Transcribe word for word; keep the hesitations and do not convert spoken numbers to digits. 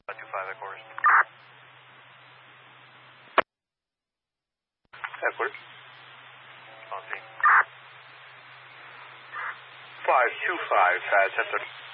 two five, headquarters. Headquarters. On scene. five two five, uh, ten thirty.